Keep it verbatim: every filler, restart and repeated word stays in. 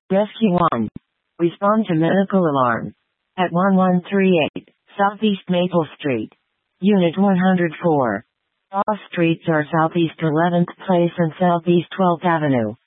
Rescue one. Respond to medical alarm. At one one three eight, Southeast Maple Street. Unit one hundred four. All streets are Southeast eleventh Place and Southeast twelfth Avenue.